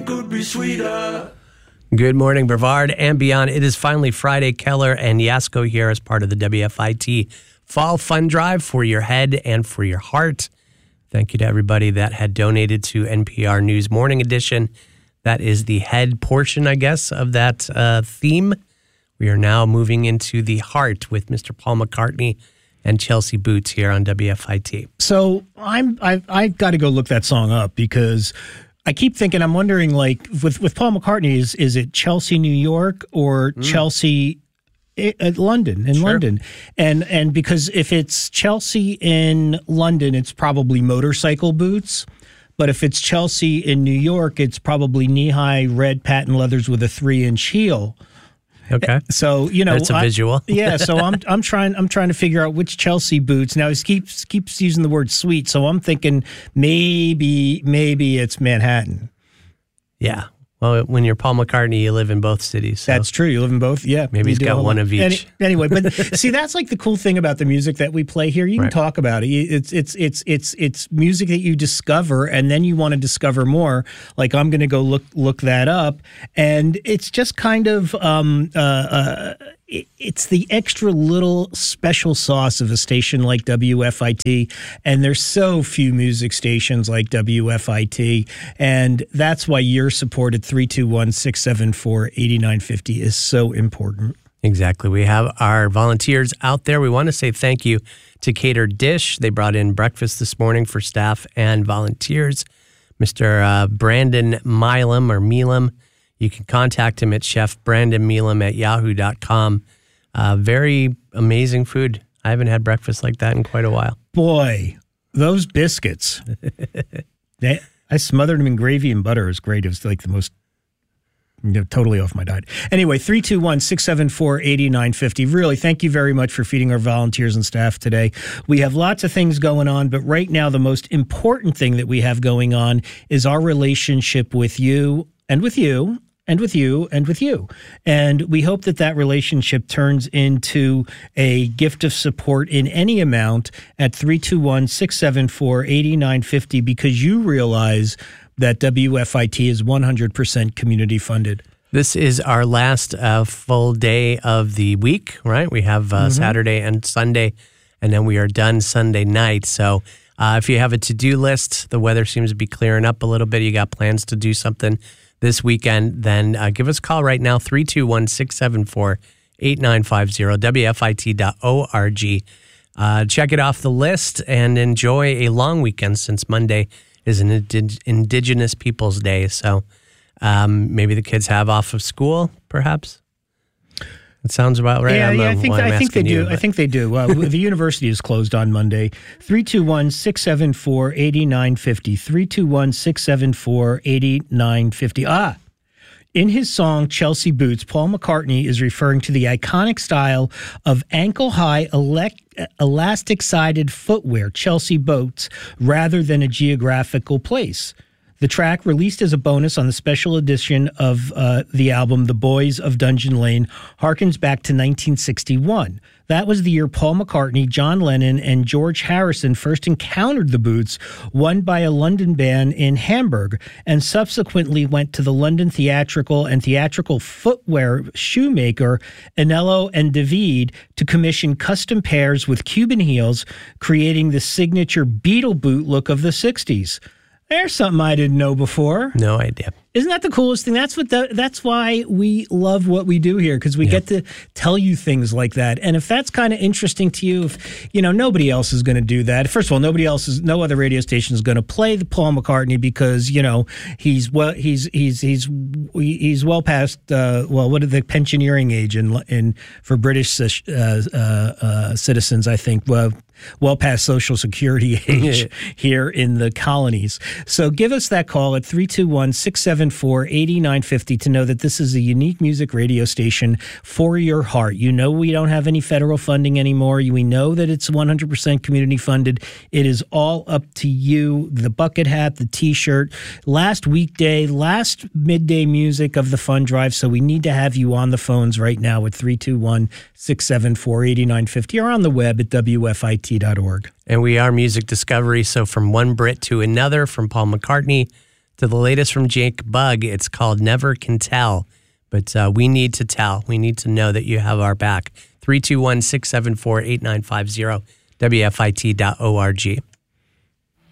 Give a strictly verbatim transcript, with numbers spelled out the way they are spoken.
could be sweeter. Good morning, Brevard and beyond. It is finally Friday. Keller and Yasko here as part of the W F I T Fall Fund Drive for your head and for your heart. Thank you to everybody that had donated to N P R News Morning Edition. That is the head portion, I guess, of that uh, theme. We are now moving into the heart with Mister Paul McCartney and Chelsea Boots here on W F I T. So I'm I I got to go look that song up because I keep thinking, I'm wondering, like, with, with Paul McCartney, is is it Chelsea, New York, or mm. Chelsea, uh, London, in sure. London? And and because if it's Chelsea in London, it's probably motorcycle boots. But if it's Chelsea in New York, it's probably knee-high red patent leathers with a three-inch heel. Okay. So, you know, that's a I, visual. yeah. So I'm I'm trying I'm trying to figure out which Chelsea boots. Now he keeps keeps using the word sweet, so I'm thinking maybe maybe it's Manhattan. Yeah. Well, when you're Paul McCartney, you live in both cities. So that's true. You live in both. Yeah. Maybe he's got one of each. Any, anyway, but see, that's like the cool thing about the music that we play here. You can right. talk about it. It's it's it's it's it's music that you discover, and then you want to discover more. Like I'm going to go look look that up, and it's just kind of um uh. uh it's the extra little special sauce of a station like W F I T, and there's so few music stations like W F I T, and that's why your support at three two one, six seven four, eight nine five zero is so important. Exactly. We have our volunteers out there. We want to say thank you to Cater Dish. They brought in breakfast this morning for staff and volunteers. Mister Uh, Brandon Milam or Milam. You can contact him at chef brandon milam at yahoo dot com. Uh, very amazing food. I haven't had breakfast like that in quite a while. Boy, those biscuits. they, I smothered them in gravy and butter. It was great. It was like the most, you know, totally off my diet. Anyway, three two one, six seven four, eight nine five zero. Really, thank you very much for feeding our volunteers and staff today. We have lots of things going on, but right now the most important thing that we have going on is our relationship with you and with you. And with you, and with you. And we hope that that relationship turns into a gift of support in any amount at three two one, six seven four, eight nine five zero because you realize that W F I T is one hundred percent community funded. This is our last uh, full day of the week, right? We have uh, mm-hmm. Saturday and Sunday, and then we are done Sunday night. So uh, if you have a to-do list, the weather seems to be clearing up a little bit, you got plans to do something this weekend, then uh, give us a call right now, three two one, six seven four, eight nine five zero, W F I T dot org. Uh, check it off the list and enjoy a long weekend since Monday is an Indig- Indigenous Peoples Day. So um, maybe the kids have off of school, perhaps? It sounds about right. Yeah, I, yeah, I think I think they do. You, I think they do. Uh, the university is closed on Monday. three two one, six seven four, eight nine five zero. three two one, six seven four, eight nine five zero. Ah, in his song Chelsea Boots, Paul McCartney is referring to the iconic style of ankle-high elect- elastic-sided footwear, Chelsea Boots, rather than a geographical place. The track, released as a bonus on the special edition of uh, the album The Boys of Dungeon Lane, harkens back to nineteen sixty-one. That was the year Paul McCartney, John Lennon, and George Harrison first encountered the boots, won by a London band in Hamburg, and subsequently went to the London theatrical and theatrical footwear shoemaker Anello and David to commission custom pairs with Cuban heels, creating the signature Beatle boot look of the sixties. There's something I didn't know before. No idea. Isn't that the coolest thing? That's what the, that's why we love what we do here, because we yeah. get to tell you things like that. And if that's kind of interesting to you, if you know nobody else is going to do that. First of all, nobody else is, no other radio station is going to play the Paul McCartney because you know he's well, he's he's he's he's well past uh, well, what are the pensioneering age in in for British uh, uh, uh, citizens? I think well. well past Social Security age here in the colonies. So give us that call at three two one, six seven four, eight nine five zero to know that this is a unique music radio station for your heart. You know we don't have any federal funding anymore. We know that it's one hundred percent community funded. It is all up to you. The bucket hat, the T-shirt, last weekday, last midday music of the fund drive. So we need to have you on the phones right now at three two one, six seven four, eight nine five zero or on the web at W F I T dot org. And we are music discovery, so from one Brit to another, from Paul McCartney to the latest from Jake Bugg. It's called Never Can Tell, but uh, we need to tell. We need to know that you have our back. three two one, six seven four, eight nine five zero, W F I T dot org.